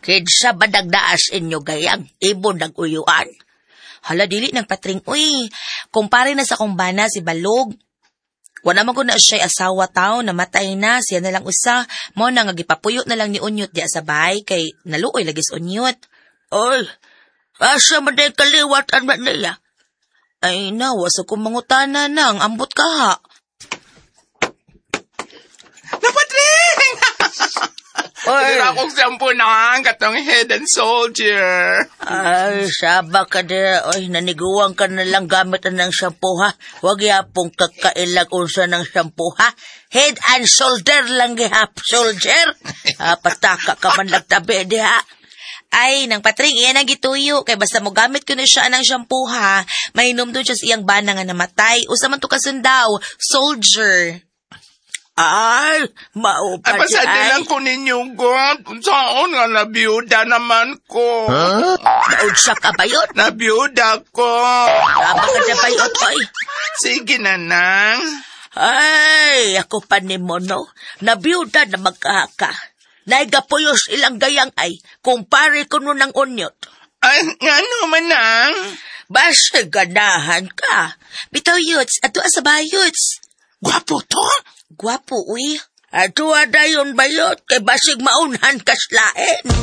Kinsa ba nagdaas inyo gayang? Ibon nag-uyuan? Hala, dili ng patring. Uy, kumpare na sa kumbana si Balog. Wala man ko na siya'y asawa tao, namatay na, siya na lang usa. Mo na nga gipapuyot na lang ni Unyot diya sa bahay, kay naluoy lagis Unyot. Oy, asa man day kaliwatan man niya? Ay nawa sa kong mangutana nang ambot ka ha. Napatring! Oy, akong shampoo na katong Head and Soldier. Ay, saba ka de. Oy, naniguang ka na lang gamit ng shampoo ha. Huwag yapong kakailag unsa ng shampoo ha. Head and Shoulder lang gihap, soldier. Pataka ka man lagtabi di ha. Ay, nang patring, iyan ang gituyo. Kaya basta mo gamit ko na siya ng shampoo ha. Mainom doon siya sa iyang bana nga namatay. Usa man to kasundaw, soldier. Ay, maupa ay, pasadi lang ko ninyo, God. Saan nga nabiyuda naman ko? Huh? Naudsa ka ba yun? Nabiyuda ko. Tama ka na ba yun, oy? Sige na, nang. Ay, ako pa ni mo, no? Nabiyuda na magkahaka. Naigapuyos ilang gayang ay, kumpare ko nun ng Unyot. Ay, nga naman, nang. Basta ganahan ka. Bitaw, Yuts, ato asaba, Yuts. Gwapo to? Gwapo, uy. Ato ada yun bayot, kay basig maunhan kaslain.